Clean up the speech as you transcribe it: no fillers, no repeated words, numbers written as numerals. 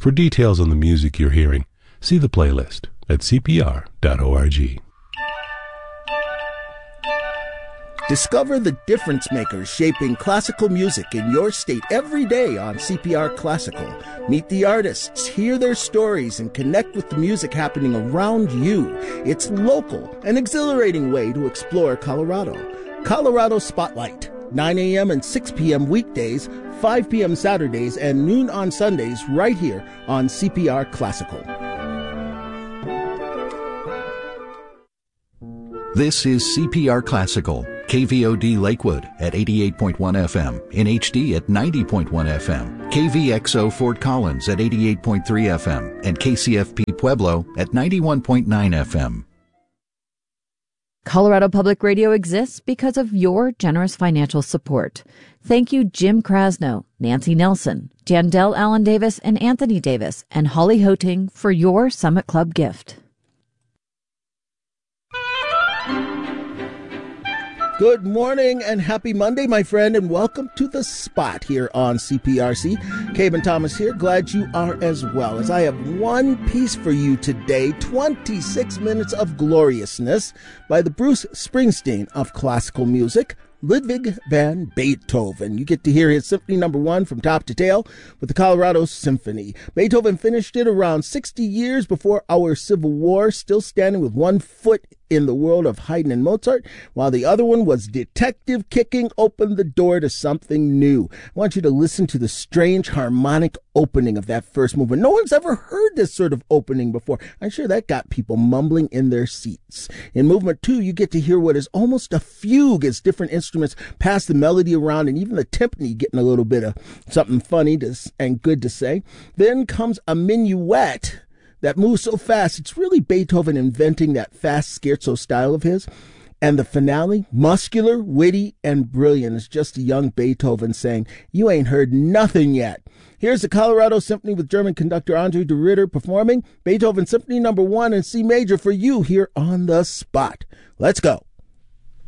For details on the music you're hearing, see the playlist at cpr.org. Discover the difference makers shaping classical music in your state every day on CPR Classical. Meet the artists, hear their stories, and connect with the music happening around you. It's local, an exhilarating way to explore Colorado. Colorado Spotlight, 9 a.m. and 6 p.m. weekdays, 5 p.m. Saturdays, and noon on Sundays right here on CPR Classical. This is CPR Classical, KVOD Lakewood at 88.1 FM, in HD at 90.1 FM, KVXO Fort Collins at 88.3 FM, and KCFP Pueblo at 91.9 FM. Colorado Public Radio exists because of your generous financial support. Thank you, Jim Krasno, Nancy Nelson, Jandel Allen Davis, and Anthony Davis, and Holly Hoting for your Summit Club gift. Good morning and happy Monday, my friend, and welcome to The Spot here on CPRC. Caben Thomas here. Glad you are as well, as I have one piece for you today, 26 minutes of gloriousness by the Bruce Springsteen of classical music, Ludwig van Beethoven. You get to hear his Symphony No. 1 from top to tail with the Colorado Symphony. Beethoven finished it around 60 years before our Civil War, still standing with one foot in the world of Haydn and Mozart, while the other one was detective kicking open the door to something new. I want you to listen to the strange harmonic opening of that first movement. No one's ever heard this sort of opening before. I'm sure that got people mumbling in their seats. In movement 2, you get to hear what is almost a fugue as different instruments pass the melody around, and even the timpani getting a little bit of something funny and good to say. Then comes a minuet that moves so fast, it's really Beethoven inventing that fast scherzo style of his. And the finale, muscular, witty, and brilliant, is just a young Beethoven saying, "You ain't heard nothing yet." Here's the Colorado Symphony with German conductor Andre de Ritter performing Beethoven Symphony No. 1 in C major for you here on The Spot. Let's go.